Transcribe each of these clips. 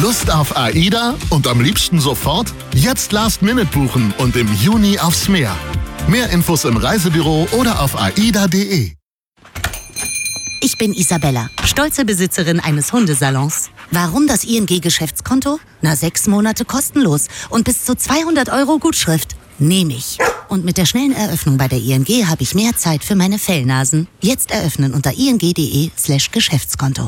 Lust auf AIDA und am liebsten sofort? Jetzt Last-Minute buchen und im Juni aufs Meer. Mehr Infos im Reisebüro oder auf aida.de. Ich bin Isabella, stolze Besitzerin eines Hundesalons. Warum das ING-Geschäftskonto? 6 Monate kostenlos und bis zu 200 € Gutschrift. Nehme ich. Und mit der schnellen Eröffnung bei der ING habe ich mehr Zeit för meine Fellnasen. Jetzt eröffnen unter ing.de/Geschäftskonto.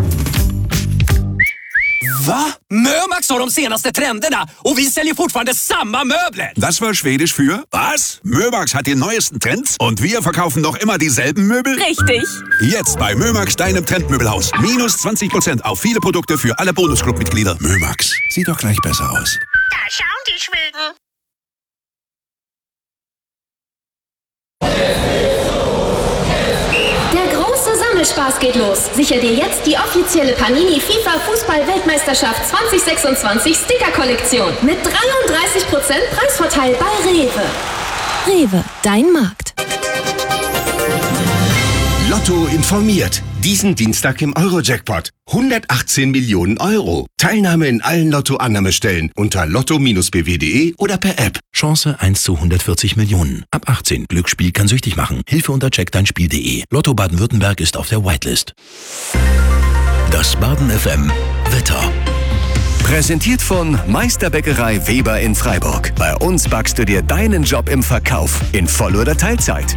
Va? Mömax har de senaste trenderna och vi säljer fortfarande samma möbler. Das war Schwedisch für was? Mömax hat die neuesten Trends und wir verkaufen noch immer dieselben Möbel? Richtig. Jetzt bei Mömax, deinem Trendmöbelhaus. Minus 20% auf viele Produkte für alle Bonusclub-Mitglieder. Mömax, sieht doch gleich besser aus. Da schauen die Schweden. Spaß geht los. Sicher dir jetzt die offizielle Panini FIFA Fußball-Weltmeisterschaft 2026 Sticker-Kollektion mit 33% Preisvorteil bei Rewe. Rewe, dein Markt. Lotto informiert. Diesen Dienstag im Euro-Jackpot. 118 Millionen €. Teilnahme in allen Lotto-Annahmestellen unter lotto-bw.de oder per App. Chance 1 zu 140 Millionen. Ab 18. Glücksspiel kann süchtig machen. Hilfe unter checkdeinspiel.de. Lotto Baden-Württemberg ist auf der Whitelist. Das Baden FM Wetter. Präsentiert von Meisterbäckerei Weber in Freiburg. Bei uns backst du dir deinen Job im Verkauf in Voll- oder Teilzeit.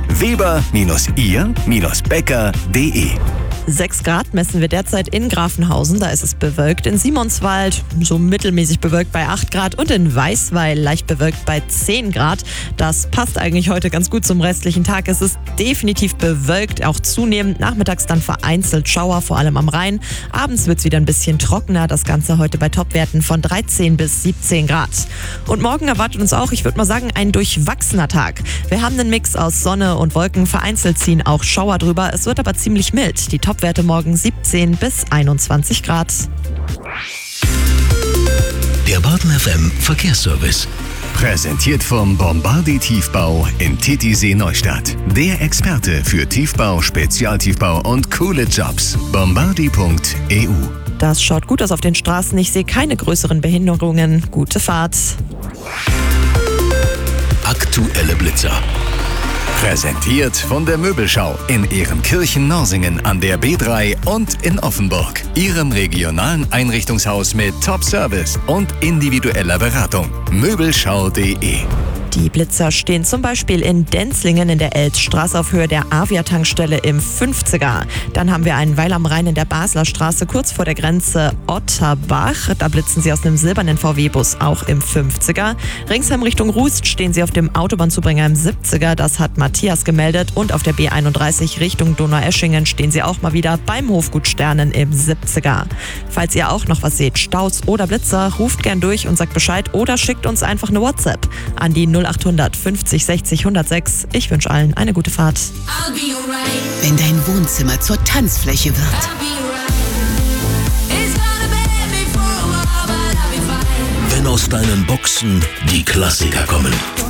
Weber-ihr-bäcker.de. 6 Grad messen wir derzeit in Grafenhausen. Da ist es bewölkt. In Simonswald so mittelmäßig bewölkt bei 8 Grad und in Weißweil leicht bewölkt bei 10 Grad. Das passt eigentlich heute ganz gut zum restlichen Tag. Es ist definitiv bewölkt, auch zunehmend. Nachmittags dann vereinzelt Schauer, vor allem am Rhein. Abends wird es wieder ein bisschen trockener. Das Ganze heute bei Topwerten von 13 bis 17 Grad. Und morgen erwartet uns auch, ich würde mal sagen, ein durchwachsener Tag. Wir haben einen Mix aus Sonne und Wolken. Vereinzelt ziehen auch Schauer drüber. Es wird aber ziemlich mild. Die Topwerte morgen 17 bis 21 Grad. Der Baden FM Verkehrsservice. Präsentiert vom Bombardi Tiefbau in Titisee Neustadt. Der Experte für Tiefbau, Spezialtiefbau und coole Jobs. Bombardi.eu. Das schaut gut aus auf den Straßen. Ich sehe keine größeren Behinderungen. Gute Fahrt. Aktuelle Blitzer. Präsentiert von der Möbelschau in Ehrenkirchen-Norsingen an der B3 und in Offenburg. Ihrem regionalen Einrichtungshaus mit Top-Service und individueller Beratung. Möbelschau.de. Die Blitzer stehen zum Beispiel in Denzlingen in der Elzstraße auf Höhe der Avia-Tankstelle im 50er. Dann haben wir einen Weil am Rhein in der Basler Straße kurz vor der Grenze Otterbach. Da blitzen sie aus einem silbernen VW-Bus auch im 50er. Ringsheim Richtung Rust stehen sie auf dem Autobahnzubringer im 70er. Das hat Matthias gemeldet. Und auf der B31 Richtung Donaueschingen stehen sie auch mal wieder beim Hofgut Sternen im 70er. Falls ihr auch noch was seht, Staus oder Blitzer, ruft gern durch und sagt Bescheid oder schickt uns einfach eine WhatsApp an die 0800 50 60 106. Ich wünsche allen eine gute Fahrt. Wenn dein Wohnzimmer zur Tanzfläche wird. Wenn aus deinen Boxen die Klassiker kommen.